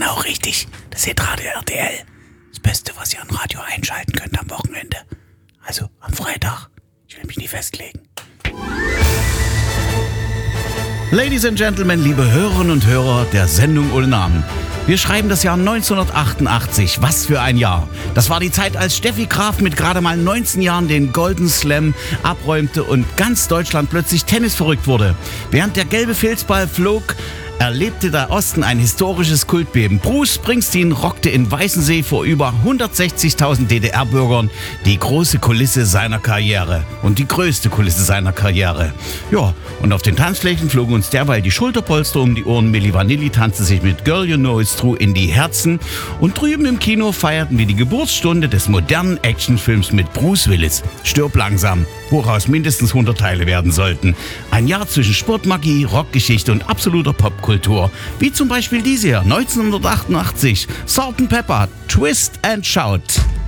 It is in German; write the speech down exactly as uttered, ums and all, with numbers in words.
Genau richtig. Das Hitradio R T L. Das Beste, was ihr an Radio einschalten könnt am Wochenende. Also am Freitag. Ich will mich nicht festlegen. Ladies and Gentlemen, liebe Hörerinnen und Hörer der Sendung ohne Namen. Wir schreiben das Jahr neunzehnhundertachtundachtzig. Was für ein Jahr. Das war die Zeit, als Steffi Graf mit gerade mal neunzehn Jahren den Golden Slam abräumte und ganz Deutschland plötzlich Tennis verrückt wurde. Während der gelbe Filzball flog, erlebte der Osten ein historisches Kultbeben. Bruce Springsteen rockte in Weißensee vor über hundertsechzigtausend D D R-Bürgern die große Kulisse seiner Karriere. Und die größte Kulisse seiner Karriere. Ja, und auf den Tanzflächen flogen uns derweil die Schulterpolster um die Ohren. Milli Vanilli tanzte sich mit Girl You Know It's True in die Herzen. Und drüben im Kino feierten wir die Geburtsstunde des modernen Actionfilms mit Bruce Willis. Stirb langsam, woraus mindestens hundert Teile werden sollten. Ein Jahr zwischen Sportmagie, Rockgeschichte und absoluter Popkultur. Wie zum Beispiel diese hier, neunzehnhundertachtundachtzig, Salt and Pepper, Twist and Shout.